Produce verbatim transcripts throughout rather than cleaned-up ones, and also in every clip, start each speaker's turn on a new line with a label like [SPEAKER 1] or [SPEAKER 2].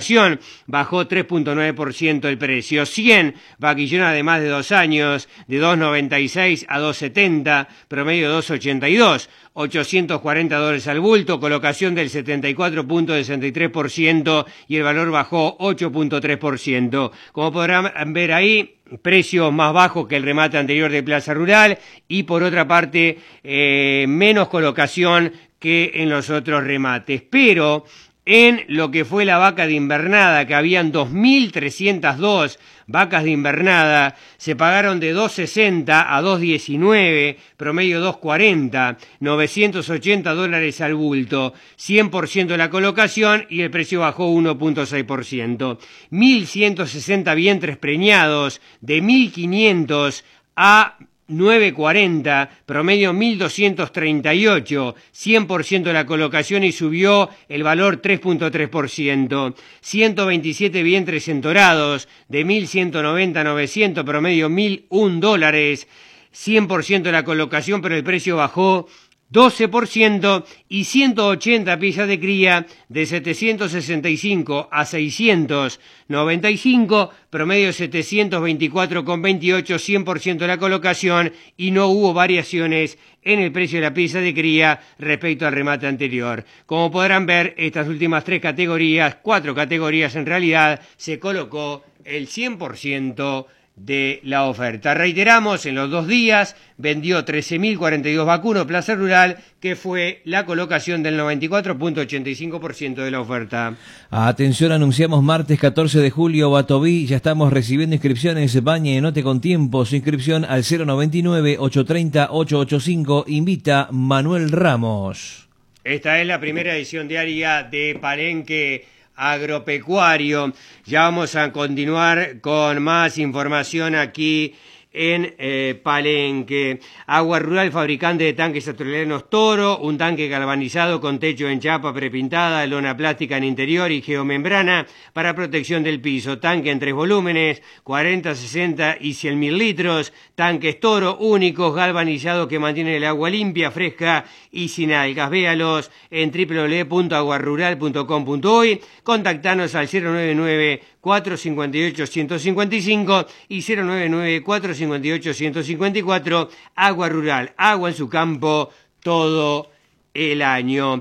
[SPEAKER 1] colocación, bajó tres punto nueve por ciento el precio. cien vaquillona de más de dos años, de dos noventa y seis a dos setenta, promedio dos ochenta y dos, ochocientos cuarenta dólares al bulto, colocación del setenta y cuatro punto sesenta y tres por ciento y el valor bajó ocho punto tres por ciento. Como podrán ver ahí, precios más bajos que el remate anterior de Plaza Rural y por otra parte eh, menos colocación que en los otros remates. Pero en lo que fue la vaca de invernada, que habían dos mil trescientas dos vacas de invernada, se pagaron de dos sesenta a dos diecinueve, promedio dos cuarenta, novecientos ochenta dólares al bulto, cien por ciento de la colocación y el precio bajó uno punto seis por ciento. mil ciento sesenta vientres preñados, de mil quinientos a nueve cuarenta, promedio mil doscientos treinta y ocho, cien por ciento de la colocación y subió el valor tres punto tres por ciento. ciento veintisiete vientres entorados, de mil ciento noventa a novecientos, promedio mil uno dólares, cien por ciento de la colocación, pero el precio bajó doce por ciento, y ciento ochenta piezas de cría de setecientos sesenta y cinco a seiscientos noventa y cinco, promedio setecientos veinticuatro con veintiocho, cien por ciento de la colocación y no hubo variaciones en el precio de la pieza de cría respecto al remate anterior. Como podrán ver, estas últimas tres categorías, cuatro categorías en realidad, se colocó el cien por ciento de la oferta. Reiteramos, en los dos días vendió trece mil cuarenta y dos vacunos Plaza Rural, que fue la colocación del noventa y cuatro punto ochenta y cinco por ciento de la oferta.
[SPEAKER 2] Atención, anunciamos martes catorce de julio, Batoví, ya estamos recibiendo inscripciones, bañe y note con tiempo su inscripción al cero noventa y nueve, ochocientos treinta, ochocientos ochenta y cinco, invita Manuel Ramos.
[SPEAKER 1] Esta es la primera edición diaria de Palenque Agropecuario. Ya vamos a continuar con más información aquí en eh, Palenque. Agua Rural, fabricante de tanques australianos Toro, un tanque galvanizado con techo en chapa prepintada, lona plástica en interior y geomembrana para protección del piso. Tanque en tres volúmenes, cuarenta, sesenta y cien mil litros. Tanques Toro únicos, galvanizados, que mantienen el agua limpia, fresca y sin algas. Véalos en doble u doble u doble u punto agua rural punto com punto uy. Contactanos al cero noventa y nueve, cuatrocientos cincuenta y ocho, ciento cincuenta y cinco y cero noventa y nueve, cuatrocientos cincuenta y ocho, ciento cincuenta y cuatro. Agua Rural, agua en su campo todo el año.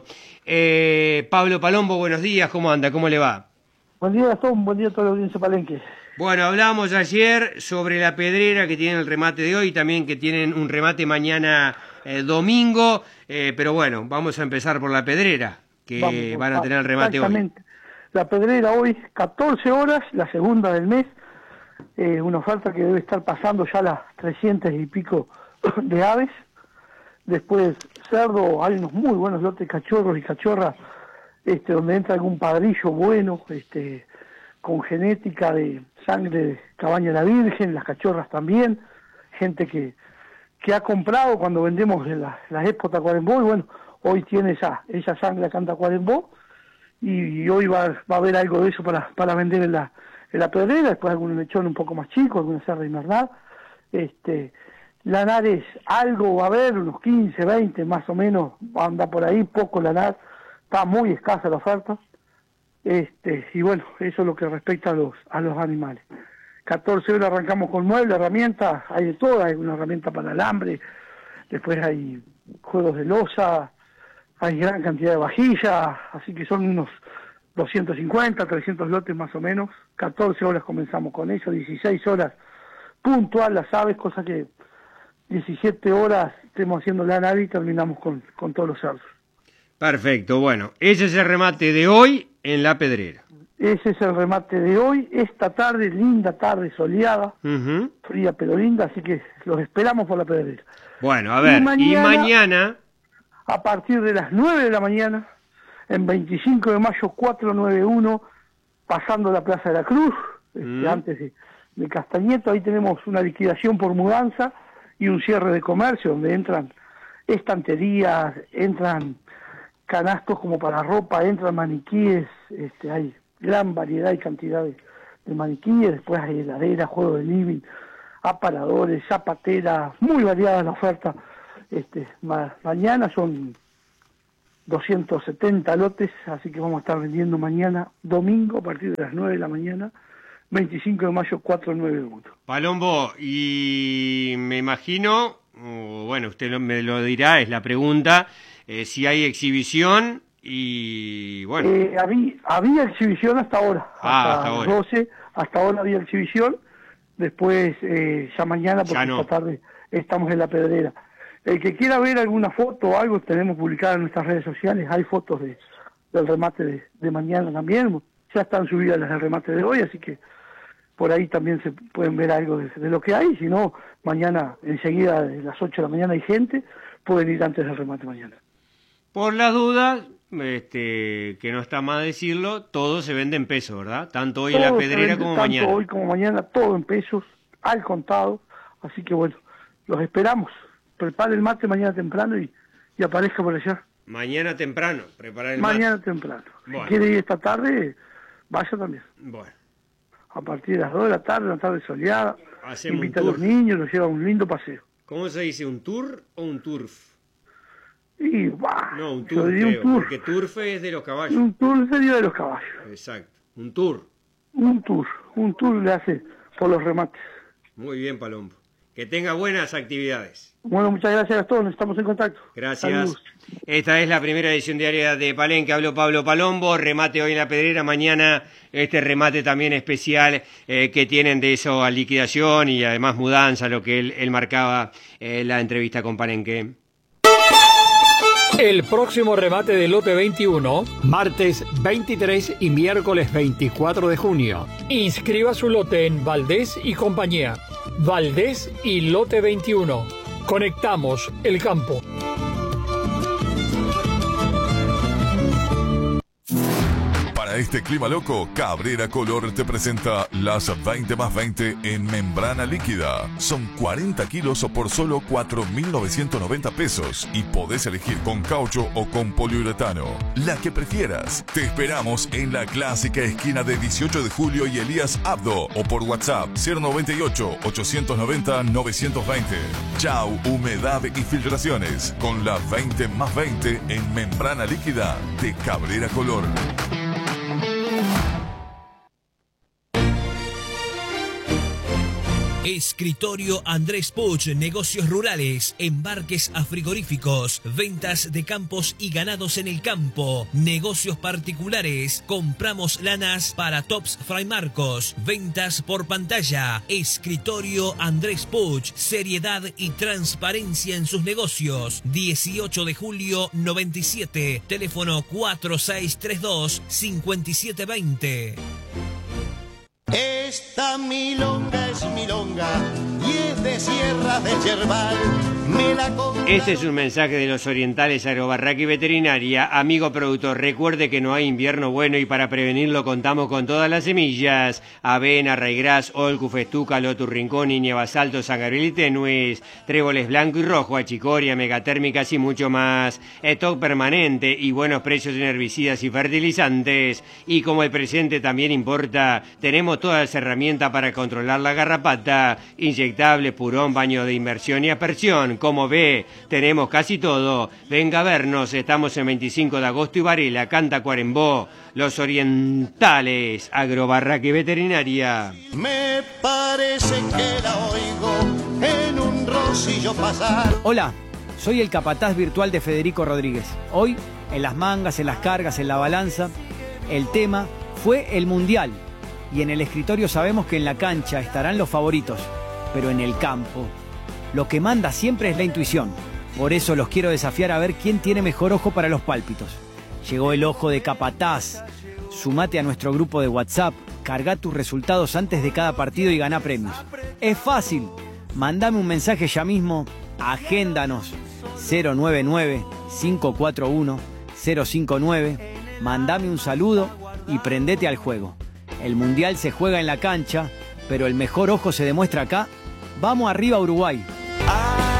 [SPEAKER 1] Eh, Pablo Palombo, buenos días, ¿cómo anda? ¿Cómo le va?
[SPEAKER 3] Buen día, Gastón, buen día a toda la audiencia Palenque.
[SPEAKER 1] Bueno, hablamos ayer sobre la pedrera, que tienen el remate de hoy, también que tienen un remate mañana eh, domingo, eh, pero bueno, vamos a empezar por la pedrera, que Vamos, van a tener el remate hoy.
[SPEAKER 3] La pedrera hoy, catorce horas, la segunda del mes, eh, una oferta que debe estar pasando ya las trescientas y pico de aves. Después cerdo, hay unos muy buenos lotes de cachorros y cachorras, este, donde entra algún padrillo bueno, este, con genética de sangre de cabaña de la Virgen, las cachorras también, gente que, que ha comprado cuando vendemos en la, las Expo Tacuarembó, y bueno, hoy tiene esa, esa sangre acá en Tacuarembó, y, y hoy va, va a haber algo de eso para, para vender en la, en la pedrera, después algún lechón un poco más chico, alguna cerda invernal, este, lanares algo va a haber, unos quince, veinte más o menos, anda por ahí, poco lanar, está muy escasa la oferta, este, y bueno, eso es lo que respecta a los, a los animales. catorce horas arrancamos con muebles, herramientas, hay de todo, hay una herramienta para alambre, después hay juegos de loza, hay gran cantidad de vajillas, así que son unos doscientos cincuenta, trescientos lotes más o menos. catorce horas comenzamos con eso, dieciséis horas puntual las aves, cosa que diecisiete horas estemos haciendo la nave y terminamos con, con todos los cerdos.
[SPEAKER 1] Perfecto, bueno, ese es el remate de hoy en la pedrera.
[SPEAKER 3] Ese es el remate de hoy, esta tarde, linda tarde soleada, uh-huh. fría pero linda, así que los esperamos por la pedrera.
[SPEAKER 1] Bueno, a ver, y mañana, y mañana...
[SPEAKER 3] a partir de las nueve de la mañana, en veinticinco de mayo cuatrocientos noventa y uno, pasando la Plaza de la Cruz, uh-huh. este, antes de, de Castañeto, ahí tenemos una liquidación por mudanza y un cierre de comercio, donde entran estanterías, entran canastos como para ropa, entran maniquíes, este, hay gran variedad y cantidad de, de maniquíes, después hay heladeras, juegos de living, aparadores, zapateras, muy variada la oferta. Este, ma, mañana son doscientos setenta lotes, así que vamos a estar vendiendo mañana, domingo, a partir de las nueve de la mañana, veinticinco de mayo, cuatro nueve uno.
[SPEAKER 1] Palombo, y me imagino, o bueno, usted lo, me lo dirá, es la pregunta, eh, si hay exhibición y bueno.
[SPEAKER 3] Eh, había, había exhibición hasta ahora,
[SPEAKER 1] Ah,
[SPEAKER 3] hasta,
[SPEAKER 1] hasta ahora.
[SPEAKER 3] las doce, hasta ahora había exhibición, después eh, ya mañana, porque
[SPEAKER 1] Ya no.
[SPEAKER 3] esta tarde estamos en la Pedrera. El que quiera ver alguna foto o algo, tenemos publicada en nuestras redes sociales, hay fotos de, del remate de, de mañana también, ya están subidas las del remate de hoy, así que por ahí también se pueden ver algo de, de lo que hay, si no, mañana enseguida de las ocho de la mañana hay gente, pueden ir antes del remate mañana.
[SPEAKER 1] Por las dudas, este, que no está mal decirlo, todo se vende en pesos, ¿verdad? Tanto hoy en la
[SPEAKER 3] Todo se
[SPEAKER 1] Pedrera
[SPEAKER 3] vende,
[SPEAKER 1] como
[SPEAKER 3] tanto
[SPEAKER 1] mañana.
[SPEAKER 3] hoy como mañana, todo en pesos, al contado, así que bueno, los esperamos. Prepare el mate mañana temprano y, y aparezca por allá.
[SPEAKER 1] Mañana temprano, preparar el
[SPEAKER 3] Mañana
[SPEAKER 1] mate.
[SPEAKER 3] temprano.
[SPEAKER 1] Bueno.
[SPEAKER 3] Si quiere ir esta tarde, vaya también.
[SPEAKER 1] Bueno,
[SPEAKER 3] A partir de las dos de la tarde, una tarde soleada,
[SPEAKER 1] hacemos
[SPEAKER 3] invita
[SPEAKER 1] un
[SPEAKER 3] a
[SPEAKER 1] tour.
[SPEAKER 3] los niños, los lleva a un lindo paseo.
[SPEAKER 1] ¿Cómo se dice? ¿Un tour o un turf?
[SPEAKER 3] Y bah,
[SPEAKER 1] No, un
[SPEAKER 3] yo
[SPEAKER 1] tour,
[SPEAKER 3] diría
[SPEAKER 1] creo,
[SPEAKER 3] un tour.
[SPEAKER 1] porque turf es de los caballos.
[SPEAKER 3] Un tour sería de los caballos.
[SPEAKER 1] Exacto, un tour.
[SPEAKER 3] Un tour, un tour le hace por los remates.
[SPEAKER 1] Muy bien, Palombo. Que tenga buenas actividades.
[SPEAKER 3] Bueno, muchas gracias a todos, estamos en contacto.
[SPEAKER 1] Gracias.
[SPEAKER 3] Saludos.
[SPEAKER 1] Esta es la primera edición diaria de Palenque. Habló Pablo Palombo. Remate hoy en la Pedrera. Mañana este remate también especial eh, que tienen de eso a liquidación y además mudanza, lo que él, él marcaba en eh, la entrevista con Palenque.
[SPEAKER 4] El próximo remate del lote veintiuno, martes veintitrés y miércoles veinticuatro de junio. Inscriba su lote en Valdés y compañía. Valdés y lote veintiuno. Conectamos el campo.
[SPEAKER 5] Para este clima loco, Cabrera Color te presenta las veinte más veinte en membrana líquida. Son cuarenta kilos por solo cuatro mil novecientos noventa pesos y podés elegir con caucho o con poliuretano. La que prefieras. Te esperamos en la clásica esquina de dieciocho de julio y Elías Abdo o por WhatsApp cero noventa y ocho, ochocientos noventa, novecientos veinte. Chau, humedad y filtraciones con la veinte más veinte en membrana líquida de Cabrera Color.
[SPEAKER 2] Escritorio Andrés Puch, negocios rurales, embarques a frigoríficos, ventas de campos y ganados en el campo, negocios particulares, compramos lanas para Tops Fray Marcos, ventas por pantalla. Escritorio Andrés Puch, seriedad y transparencia en sus negocios. dieciocho de julio noventa y siete, teléfono cuatro seis tres dos, cinco siete dos cero.
[SPEAKER 6] Esta milonga es milonga y es de Sierra de Yerbal. Me la contaron.
[SPEAKER 1] Este es un mensaje de los orientales Agrobarraca y Veterinaria. Amigo productor, recuerde que no hay invierno bueno y para prevenirlo contamos con todas las semillas: avena, raigras, olcu, festuca, lotus rincón, nieve basalto, San Gabriel y tenues, tréboles blanco y rojo, achicoria, megatérmicas y mucho más. Stock permanente y buenos precios en herbicidas y fertilizantes. Y como el presente también importa, tenemos todas las herramientas para controlar la garrapata: inyectable, purón, baño de inmersión y aspersión. Como ve, tenemos casi todo. Venga a vernos, estamos en veinticinco de agosto y Varela, Canta Cuarembó. Los orientales Agrobarraca y Veterinaria.
[SPEAKER 6] Me parece que la oigo en un rocillo pasar.
[SPEAKER 7] Hola, soy el capataz virtual de Federico Rodríguez. Hoy, en las mangas, en las cargas, en la balanza, el tema fue el Mundial. Y en el escritorio sabemos que en la cancha estarán los favoritos, pero en el campo lo que manda siempre es la intuición. Por eso los quiero desafiar a ver quién tiene mejor ojo para los pálpitos. Llegó el ojo de capataz. Sumate a nuestro grupo de WhatsApp, carga tus resultados antes de cada partido y gana premios. Es fácil. Mandame un mensaje ya mismo. Agéndanos cero nueve nueve, cinco cuatro uno, cero cinco nueve. Mandame un saludo y prendete al juego. El Mundial se juega en la cancha, pero el mejor ojo se demuestra acá. Vamos arriba, Uruguay.